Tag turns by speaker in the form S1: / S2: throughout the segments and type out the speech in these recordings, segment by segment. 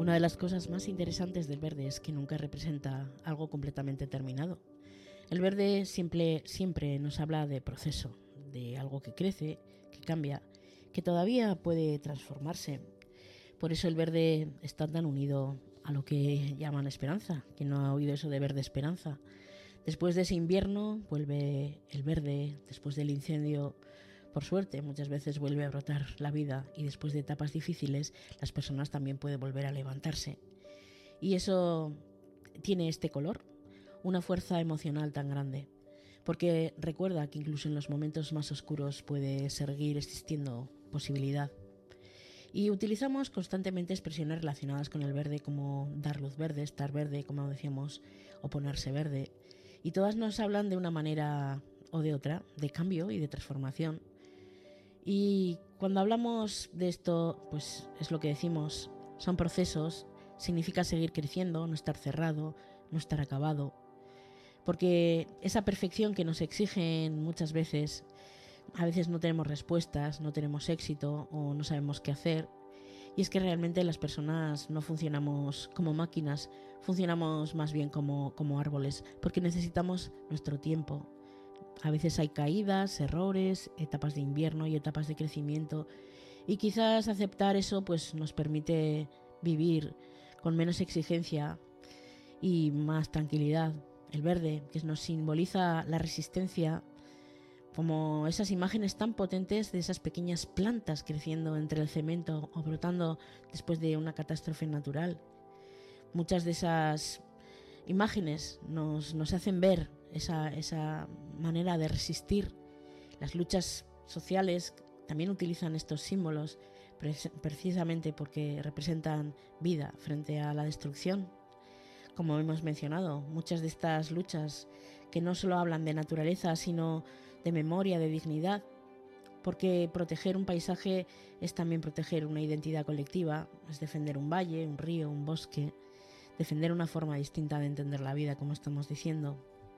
S1: Una de las cosas más interesantes del verde es que nunca representa algo completamente terminado. El verde siempre nos habla de proceso, de algo que crece, que cambia, que todavía puede transformarse. Por eso el verde está tan unido a lo que llaman esperanza. ¿Quién no ha oído eso de verde esperanza? Después de ese invierno vuelve el verde, después del incendio, por suerte, muchas veces vuelve a brotar la vida y después de etapas difíciles las personas también pueden volver a levantarse. Y eso tiene este color, una fuerza emocional tan grande, porque recuerda que incluso en los momentos más oscuros puede seguir existiendo posibilidad. Y utilizamos constantemente expresiones relacionadas con el verde como dar luz verde, estar verde, como decíamos, o ponerse verde. Y todas nos hablan de una manera o de otra, de cambio y de transformación. Y cuando hablamos de esto, pues es lo que decimos, son procesos, significa seguir creciendo, no estar cerrado, no estar acabado. Porque esa perfección que nos exigen muchas veces, a veces no tenemos respuestas, no tenemos éxito o no sabemos qué hacer. Y es que realmente las personas no funcionamos como máquinas, funcionamos más bien como árboles, porque necesitamos nuestro tiempo. A veces hay caídas, errores, etapas de invierno y etapas de crecimiento. Y quizás aceptar eso pues nos permite vivir con menos exigencia y más tranquilidad. El verde, que nos simboliza la resistencia, como esas imágenes tan potentes de esas pequeñas plantas creciendo entre el cemento o brotando después de una catástrofe natural. Muchas de esas imágenes nos hacen ver esa manera de resistir. Las luchas sociales también utilizan estos símbolos precisamente porque representan vida frente a la destrucción. Como hemos mencionado, muchas de estas luchas que no solo hablan de naturaleza, sino de memoria, de dignidad, porque proteger un paisaje es también proteger una identidad colectiva, es defender un valle, un río, un bosque, defender una forma distinta de entender la vida, como estamos diciendo.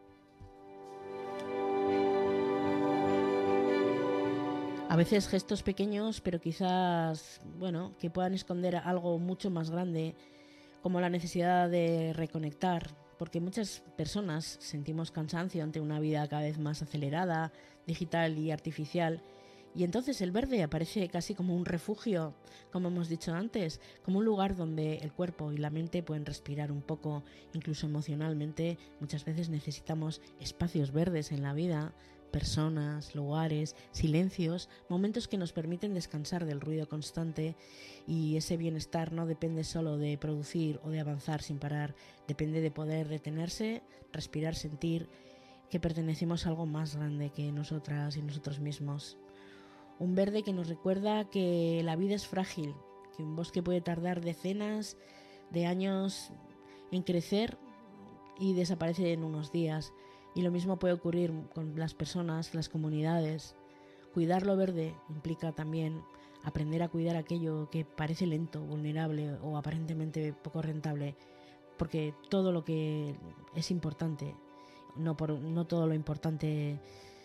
S1: A veces gestos pequeños, pero quizás, que puedan esconder algo mucho más grande, como la necesidad de reconectar, porque muchas personas sentimos cansancio ante una vida cada vez más acelerada, digital y artificial, y entonces el verde aparece casi como un refugio, como hemos dicho antes, como un lugar donde el cuerpo y la mente pueden respirar un poco, incluso emocionalmente. Muchas veces necesitamos espacios verdes en la vida, personas, lugares, silencios, momentos que nos permiten descansar del ruido constante, y ese bienestar no depende solo de producir o de avanzar sin parar, depende de poder detenerse, respirar, sentir que pertenecemos a algo más grande que nosotras y nosotros mismos. Un verde que nos recuerda que la vida es frágil, que un bosque puede tardar decenas de años en crecer y desaparece en unos días. Y lo mismo puede ocurrir con las personas, las comunidades. Cuidar lo verde implica también aprender a cuidar aquello que parece lento, vulnerable o aparentemente poco rentable, porque todo lo que es importante, no todo lo importante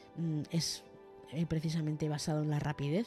S1: es precisamente basado en la rapidez.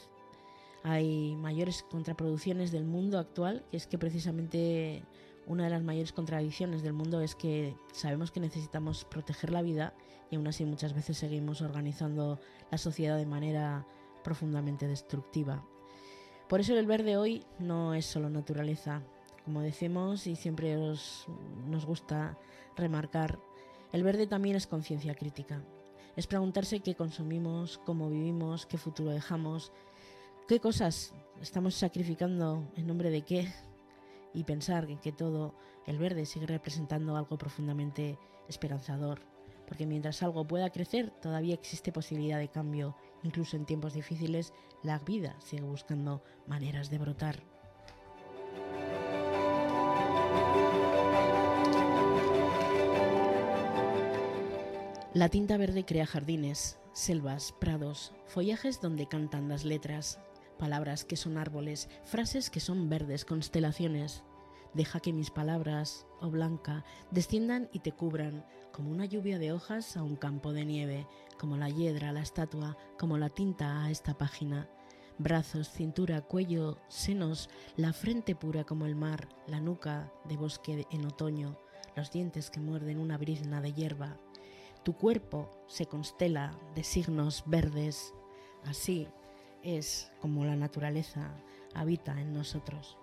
S1: Hay mayores contraproducciones del mundo actual, que es que precisamente una de las mayores contradicciones del mundo es que sabemos que necesitamos proteger la vida y aún así muchas veces seguimos organizando la sociedad de manera profundamente destructiva. Por eso el verde hoy no es solo naturaleza. Como decimos y siempre nos gusta remarcar, el verde también es conciencia crítica. Es preguntarse qué consumimos, cómo vivimos, qué futuro dejamos, qué cosas estamos sacrificando en nombre de qué, y pensar en que todo el verde sigue representando algo profundamente esperanzador, porque mientras algo pueda crecer todavía existe posibilidad de cambio. Incluso en tiempos difíciles la vida sigue buscando maneras de brotar. La tinta verde crea jardines, selvas, prados, follajes donde cantan las letras, palabras que son árboles, frases que son verdes, constelaciones. Deja que mis palabras, oh blanca, desciendan y te cubran, como una lluvia de hojas a un campo de nieve, como la hiedra a la estatua, como la tinta a esta página. Brazos, cintura, cuello, senos, la frente pura como el mar, la nuca de bosque en otoño, los dientes que muerden una brizna de hierba. Tu cuerpo se constela de signos verdes. Así es como la naturaleza habita en nosotros.